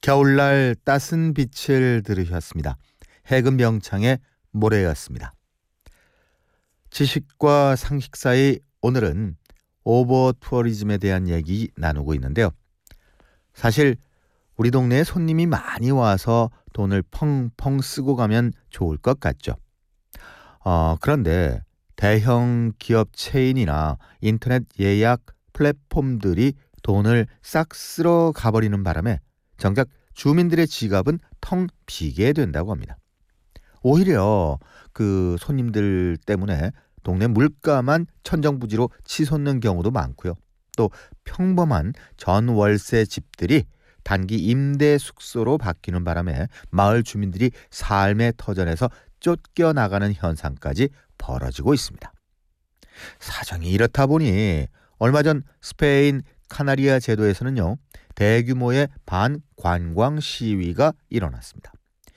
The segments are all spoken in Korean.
겨울날 따스한 빛을 들으셨습니다. 해금병창의 모래였습니다. 지식과 상식 사이 오늘은 오버 투어리즘에 대한 얘기 나누고 있는데요. 사실 우리 동네에 손님이 많이 와서 돈을 펑펑 쓰고 가면 좋을 것 같죠. 그런데 대형 기업 체인이나 인터넷 예약 플랫폼들이 돈을 싹 쓸어 가버리는 바람에 정작 주민들의 지갑은 텅 비게 된다고 합니다. 오히려 그 손님들 때문에 동네 물가만 천정부지로 치솟는 경우도 많고요. 또 평범한 전월세 집들이 단기 임대 숙소로 바뀌는 바람에 마을 주민들이 삶의 터전에서 쫓겨나가는 현상까지 벌어지고 있습니다. 사정이 이렇다 보니 얼마 전 스페인 카나리아 제도에서는요, 대규모의 반관광 시위가 일어났습니다.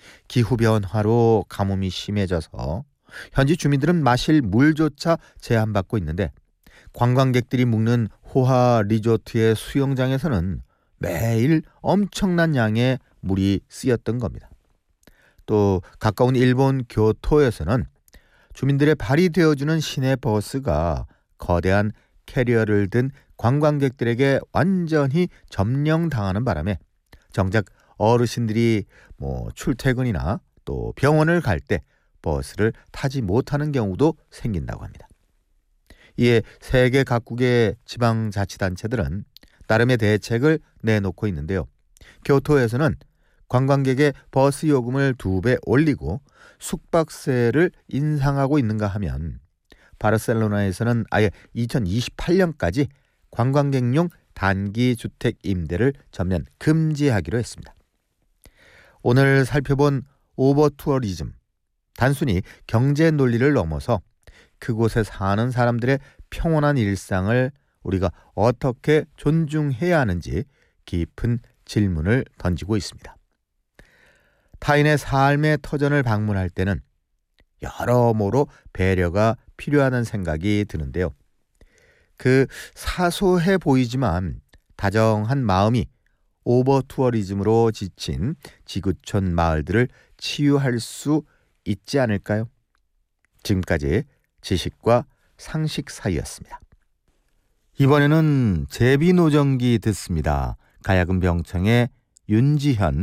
기후변화로 가뭄이 심해져서 현지 주민들은 마실 물조차 제한받고 있는데 관광객들이 묵는 호하 리조트의 수영장에서는 매일 엄청난 양의 물이 쓰였던 겁니다. 또 가까운 일본 교토에서는 주민들의 발이 되어주는 시내 버스가 거대한 캐리어를 든 관광객들에게 완전히 점령당하는 바람에 정작 어르신들이 출퇴근이나 또 병원을 갈 때 버스를 타지 못하는 경우도 생긴다고 합니다. 이에 세계 각국의 지방자치단체들은 나름의 대책을 내놓고 있는데요. 교토에서는 관광객의 버스 요금을 2배 올리고 숙박세를 인상하고 있는가 하면 바르셀로나에서는 아예 2028년까지 관광객용 단기 주택 임대를 전면 금지하기로 했습니다. 오늘 살펴본 오버 투어리즘, 단순히 경제 논리를 넘어서 그곳에 사는 사람들의 평온한 일상을 우리가 어떻게 존중해야 하는지 깊은 질문을 던지고 있습니다. 타인의 삶의 터전을 방문할 때는 여러모로 배려가 필요하다는 생각이 드는데요. 그 사소해 보이지만 다정한 마음이 오버 투어리즘으로 지친 지구촌 마을들을 치유할 수 있지 않을까요? 지금까지 지식과 상식 사이였습니다. 이번에는 제비노정기 듣습니다. 가야금 병창의 윤지현